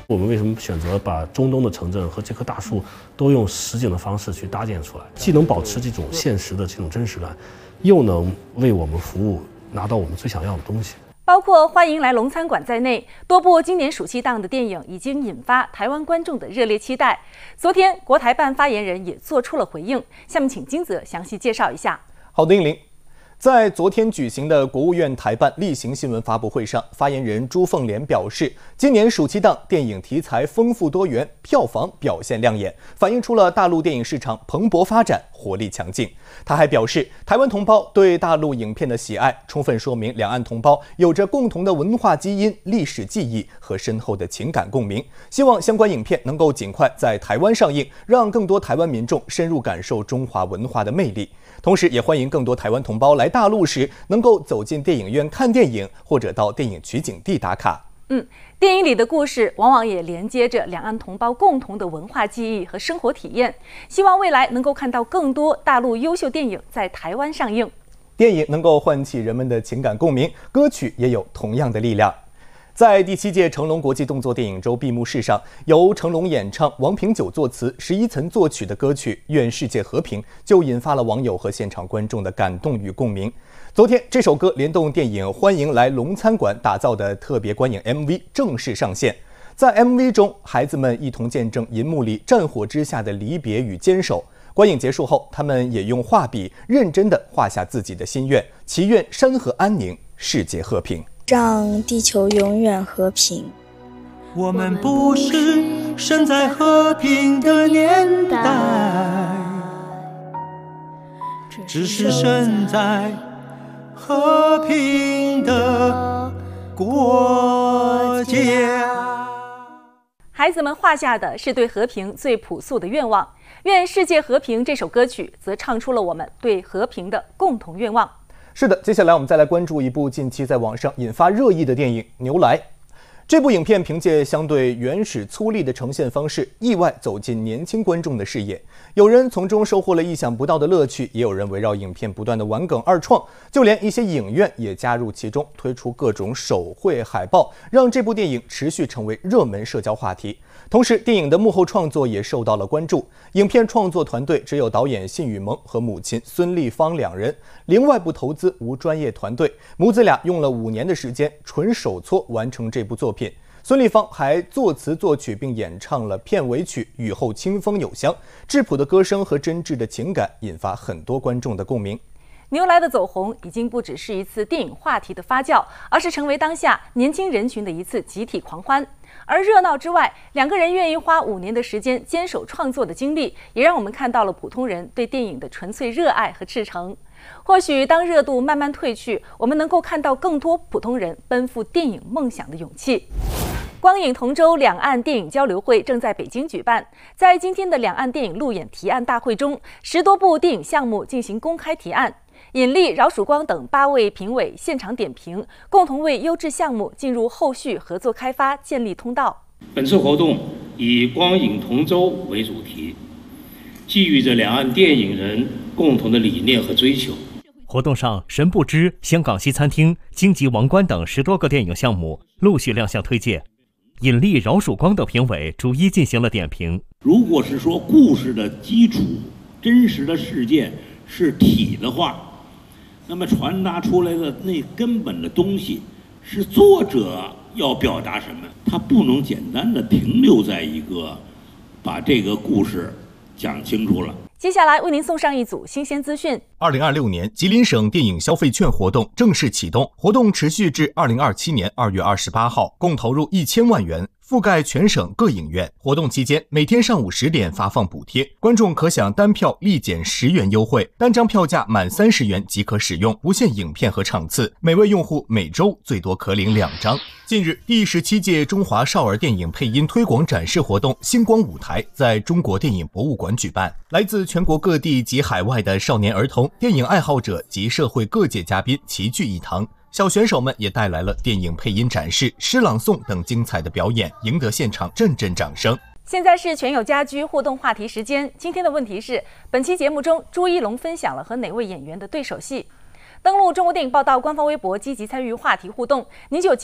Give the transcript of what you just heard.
我们为什么选择把中东的城镇和这棵大树都用实景的方式去搭建出来，既能保持这种现实的这种真实感，又能为我们服务，拿到我们最想要的东西。 包括欢迎来龙餐馆在内，多部今年暑期档的电影已经引发台湾观众的热烈期待。昨天，国台办发言人也做出了回应。下面请金泽详细介绍一下。 好的，英玲。在昨天举行的国务院台办例行新闻发布会上，发言人朱凤莲表示，今年暑期档电影题材丰富多元，票房表现亮眼，反映出了大陆电影市场蓬勃发展，活力强劲。他还表示，台湾同胞对大陆影片的喜爱，充分说明两岸同胞有着共同的文化基因、历史记忆和深厚的情感共鸣。希望相关影片能够尽快在台湾上映，让更多台湾民众深入感受中华文化的魅力。同时，也欢迎更多台湾同胞来大陆时能够走进电影院看电影，或者到电影取景地打卡。 电影里的故事往往也连接着两岸同胞共同的文化记忆和生活体验。希望未来能够看到更多大陆优秀电影在台湾上映。 电影能够唤起人们的情感共鸣，歌曲也有同样的力量。在第7届成龙国际动作电影周闭幕式上，由成龙演唱、王平九作词、石一岑作曲的歌曲《愿世界和平》就引发了网友和现场观众的感动与共鸣。昨天，这首歌联动电影《欢迎来龙餐馆》打造的特别观影 MV 正式上线。在 MV 中，孩子们一同见证银幕里战火之下的离别与坚守。观影结束后，他们也用画笔认真地画下自己的心愿，祈愿山河安宁，世界和平。 让地球永远和平。 我们不是生在和平的年代，只是生在和平的国家。 孩子们画下的是对和平最朴素的愿望。愿世界和平这首歌曲则唱出了我们对和平的共同愿望。 是的，接下来我们再来关注一部近期在网上引发热议的电影《牛来》。这部影片凭借相对原始粗粝的呈现方式，意外走进年轻观众的视野。有人从中收获了意想不到的乐趣，也有人围绕影片不断的玩梗二创，就连一些影院也加入其中，推出各种手绘海报，让这部电影持续成为热门社交话题。同时，电影的幕后创作也受到了关注。影片创作团队只有导演信宇萌和母亲孙丽芳2人，零外部投资，无专业团队。母子俩用了5年的时间，纯手搓完成这部作品。孙丽芳还作词作曲并演唱了片尾曲《雨后清风有香》，质朴的歌声和真挚的情感引发很多观众的共鸣。 牛来的走红已经不只是一次电影话题的发酵，而是成为当下年轻人群的一次集体狂欢。而热闹之外，2个人愿意花5年的时间坚守创作的经历，也让我们看到了普通人对电影的纯粹热爱和赤诚。或许当热度慢慢退去，我们能够看到更多普通人奔赴电影梦想的勇气。光影同舟两岸电影交流会正在北京举办，在今天的两岸电影路演提案大会中，10多部电影项目进行公开提案。尹力、饶曙光等8位评委现场点评，共同为优质项目进入后续合作开发建立通道。 本次活动以光影同舟为主题，寄予着两岸电影人共同的理念和追求。 活动上，神不知、香港西餐厅、荆棘王冠等10多个电影项目陆续亮相推介。尹力、饶曙光等评委逐一进行了点评。 如果是说故事的基础、真实的事件是体的话，那么传达出来的那根本的东西是作者要表达什么，他不能简单的停留在一个把这个故事讲清楚了。 接下来为您送上一组新鲜资讯。 2026年吉林省电影消费券活动正式启动，活动持续至2027年2月28号，共投入1000万元，覆盖全省各影院。活动期间，每天上午10点发放补贴，观众可享单票立减10元优惠，单张票价满30元即可使用，不限影片和场次。每位用户每周最多可领2张。近日，第17届中华少儿电影配音推广展示活动星光舞台在中国电影博物馆举办，来自全国各地及海外的少年儿童、电影爱好者及社会各界嘉宾齐聚一堂。小选手们也带来了电影配音展示、诗朗诵等精彩的表演，赢得现场阵阵掌声。 现在是全友家居互动话题时间。今天的问题是：本期节目中，朱一龙分享了和哪位演员的对手戏？登录中国电影报道官方微博，积极参与话题互动，您就有